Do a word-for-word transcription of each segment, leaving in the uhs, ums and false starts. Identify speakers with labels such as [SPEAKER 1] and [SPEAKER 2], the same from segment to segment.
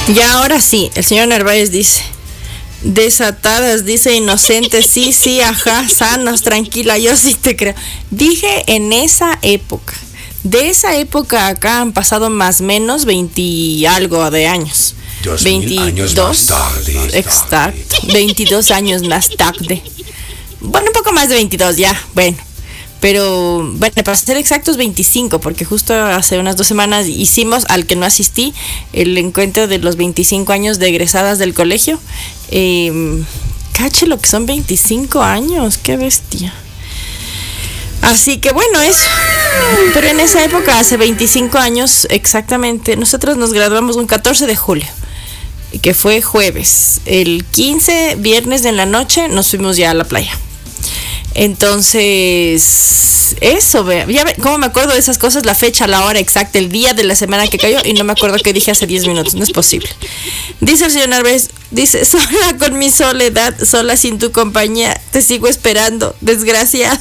[SPEAKER 1] Y ahora sí, el señor Narváez dice, desatadas, dice inocentes, sí, sí, ajá, sanos, tranquila, yo sí te creo. Dije en esa época, de esa época acá han pasado más o menos veinte y algo de años.
[SPEAKER 2] Dos
[SPEAKER 1] veintidós
[SPEAKER 2] años más tarde.
[SPEAKER 1] Exacto, veintidós años más tarde. Bueno, un poco más de veintidós ya, bueno. Pero, bueno, para ser exactos, veinticinco, porque justo hace unas dos semanas hicimos, al que no asistí, el encuentro de los veinticinco años de egresadas del colegio. Eh, cache lo que son veinticinco años, qué bestia. Así que bueno, eso. Pero en esa época, hace veinticinco años exactamente, nosotros nos graduamos un catorce de julio, que fue jueves. El quince, viernes en la noche, nos fuimos ya a la playa. Entonces, eso, vea, ya ve, cómo me acuerdo de esas cosas, la fecha, la hora exacta, el día de la semana que cayó, y no me acuerdo qué dije hace diez minutos, no es posible. Dice el señor Narváez, dice, sola con mi soledad, sola sin tu compañía, te sigo esperando, desgraciada.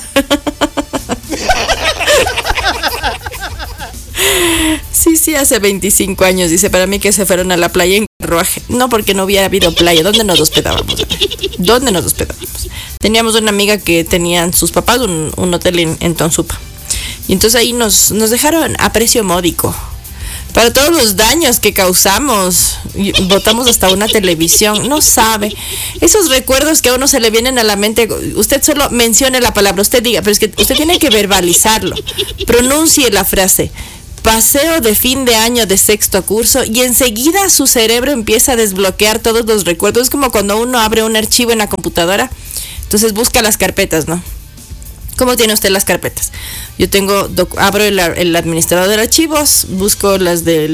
[SPEAKER 1] Sí, sí, hace veinticinco años, dice, para mí que se fueron a la playa en carruaje. No, porque no hubiera habido playa. ¿Dónde nos hospedábamos? ¿Dónde nos hospedábamos? Teníamos una amiga que tenían sus papás un, un hotel en, en Tonsupa. Y entonces ahí nos, nos dejaron a precio módico. Para todos los daños que causamos, botamos hasta una televisión, no sabe. Esos recuerdos que a uno se le vienen a la mente, usted solo mencione la palabra, usted diga, pero es que usted tiene que verbalizarlo. Pronuncie la frase. Paseo de fin de año de sexto curso, y enseguida su cerebro empieza a desbloquear todos los recuerdos. Es como cuando uno abre un archivo en la computadora, entonces busca las carpetas, ¿no? ¿Cómo tiene usted las carpetas? Yo tengo, doc, abro el, el administrador de archivos, busco las del